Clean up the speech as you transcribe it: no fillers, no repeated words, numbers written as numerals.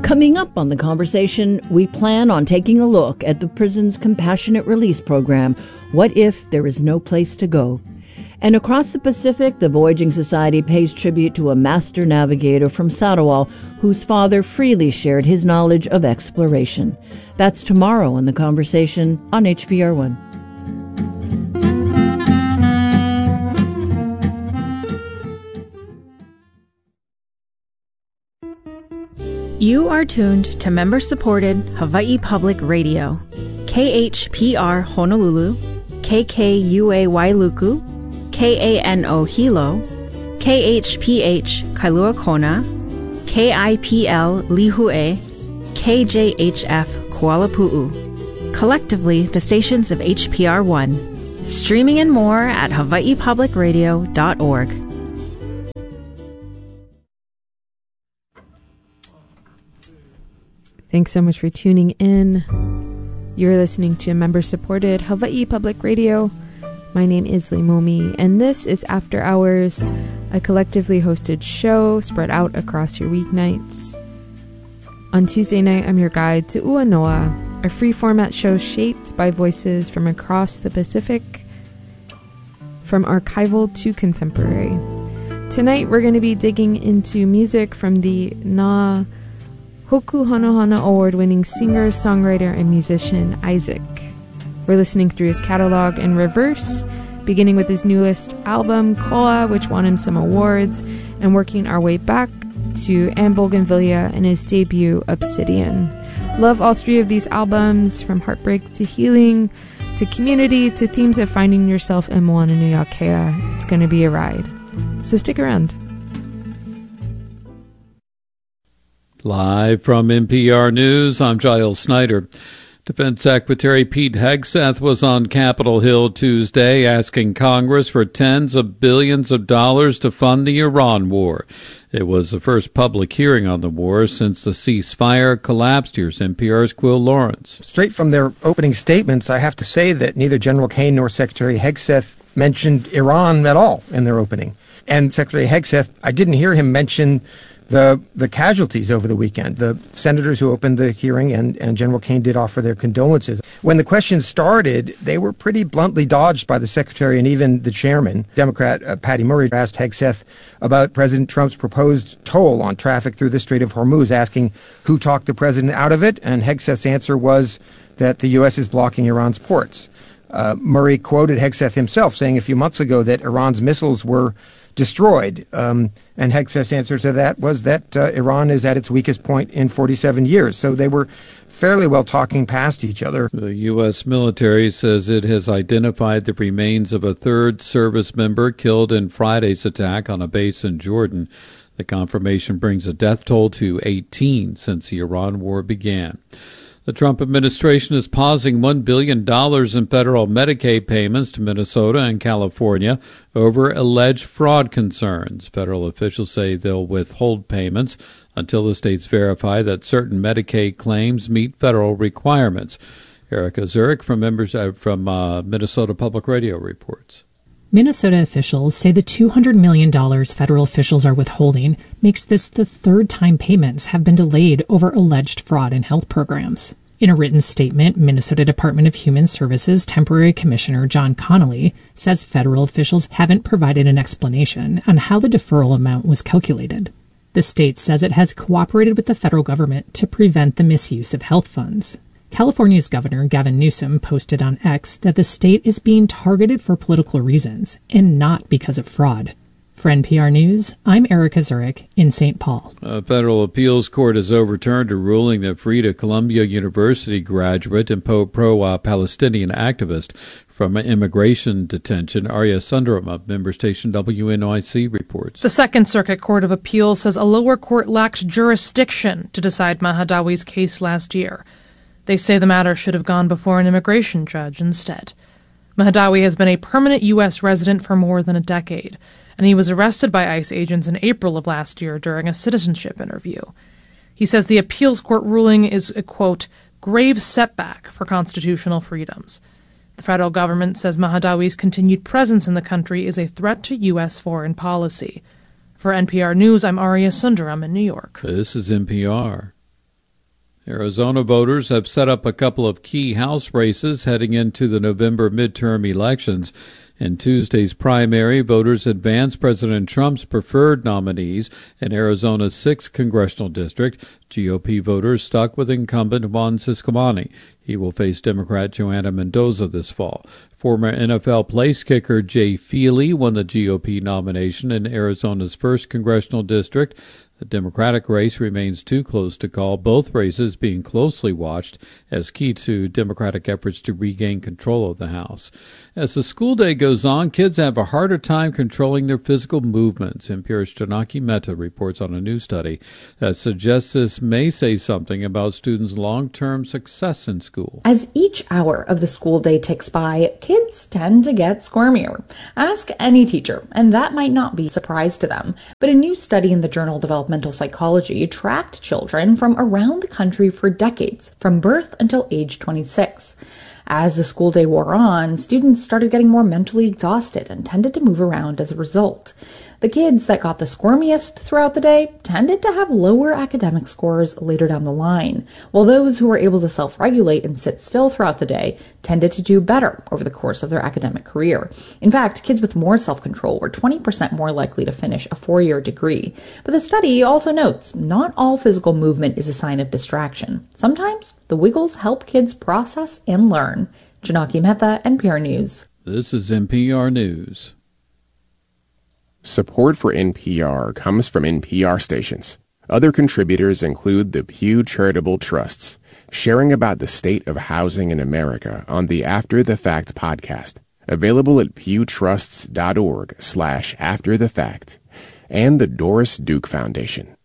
Coming up on The Conversation, we plan on taking a look at the prison's compassionate release program, What If There Is No Place to Go? And across the Pacific, the Voyaging Society pays tribute to a master navigator from Sarawak whose father freely shared his knowledge of exploration. That's tomorrow on The Conversation on HPR1. You are tuned to member-supported Hawaii Public Radio, KHPR Honolulu, KKUA Wailuku, KANO Hilo, KHPH Kailua Kona, KIPL Lihue, KJHF Kuala Pu'u. Collectively, the stations of HPR1. Streaming and more at hawaiipublicradio.org. Thanks so much for tuning in. You're listening to member-supported Hawaii Public Radio. My name is Leimomi, and this is After Hours, a collectively hosted show spread out across your weeknights. On Tuesday night, I'm your guide to Ua Noa, a free-format show shaped by voices from across the Pacific, from archival to contemporary. Tonight, we're going to be digging into music from the Na Hoku Hanohana Award-winning singer, songwriter, and musician Isaac. We're listening through his catalog in reverse, beginning with his newest album, Koa, which won him some awards, and working our way back to Anne Bougainvillea and his debut, Obsidian. Love all three of these albums, from heartbreak to healing, to community, to themes of finding yourself in Moana Nui Akea. It's going to be a ride. So stick around. Live from NPR News, I'm Giles Snyder. Defense Secretary Pete Hegseth was on Capitol Hill Tuesday asking Congress for tens of billions of dollars to fund the Iran war. It was the first public hearing on the war since the ceasefire collapsed. Here's NPR's Quill Lawrence. Straight from their opening statements, I have to say that neither General Kaine nor Secretary Hegseth mentioned Iran at all in their opening. And Secretary Hegseth, I didn't hear him mention the casualties over the weekend. The senators who opened the hearing and General Kaine did offer their condolences. When the questions started, they were pretty bluntly dodged by the secretary and even the chairman. Democrat Patty Murray asked Hegseth about President Trump's proposed toll on traffic through the Strait of Hormuz, asking who talked the president out of it, and Hegseth's answer was that the U.S. is blocking Iran's ports. Murray quoted Hegseth himself saying a few months ago that Iran's missiles were destroyed. And Hegseth's answer to that was that Iran is at its weakest point in 47 years. So they were fairly well talking past each other. The U.S. military says it has identified the remains of a third service member killed in Friday's attack on a base in Jordan. The confirmation brings the death toll to 18 since the Iran war began. The Trump administration is pausing $1 billion in federal Medicaid payments to Minnesota and California over alleged fraud concerns. Federal officials say they'll withhold payments until the states verify that certain Medicaid claims meet federal requirements. Erica Zurich from Minnesota Public Radio reports. Minnesota officials say the $200 million federal officials are withholding makes this the third time payments have been delayed over alleged fraud in health programs. In a written statement, Minnesota Department of Human Services Temporary Commissioner John Connolly says federal officials haven't provided an explanation on how the deferral amount was calculated. The state says it has cooperated with the federal government to prevent the misuse of health funds. California's Governor Gavin Newsom posted on X that the state is being targeted for political reasons and not because of fraud. For NPR News, I'm Erica Zurich in St. Paul. A federal appeals court has overturned a ruling that freed a Columbia University graduate and pro-Palestinian activist from immigration detention. Arya Sundaram of member station WNYC reports. The Second Circuit Court of Appeals says a lower court lacked jurisdiction to decide Mahdawi's case last year. They say the matter should have gone before an immigration judge instead. Mahdawi has been a permanent U.S. resident for more than a decade, and he was arrested by ICE agents in April of last year during a citizenship interview. He says the appeals court ruling is a, quote, grave setback for constitutional freedoms. The federal government says Mahdawi's continued presence in the country is a threat to U.S. foreign policy. For NPR News, I'm Arya Sundaram in New York. This is NPR. Arizona voters have set up a couple of key House races heading into the November midterm elections. In Tuesday's primary, voters advanced President Trump's preferred nominees in Arizona's 6th congressional district. GOP voters stuck with incumbent Juan Ciscomani. He will face Democrat Joanna Mendoza this fall. Former NFL place kicker Jay Feely won the GOP nomination in Arizona's 1st congressional district. The Democratic race remains too close to call, both races being closely watched as key to Democratic efforts to regain control of the House. As the school day goes on, kids have a harder time controlling their physical movements. NPR's Janaki Mehta reports on a new study that suggests this may say something about students' long-term success in school. As each hour of the school day ticks by, kids tend to get squirmier. Ask any teacher, and that might not be a surprise to them. But a new study in the journal Developmental Psychology tracked children from around the country for decades, from birth until age 26. As the school day wore on, students started getting more mentally exhausted and tended to move around as a result. The kids that got the squirmiest throughout the day tended to have lower academic scores later down the line, while those who were able to self-regulate and sit still throughout the day tended to do better over the course of their academic career. In fact, kids with more self-control were 20% more likely to finish a 4-year degree. But the study also notes not all physical movement is a sign of distraction. Sometimes the wiggles help kids process and learn. Janaki Mehta, NPR News. This is NPR News. Support for NPR comes from NPR stations. Other contributors include the Pew Charitable Trusts, sharing about the state of housing in America on the After the Fact podcast, available at pewtrusts.org/afterthefact, and the Doris Duke Foundation.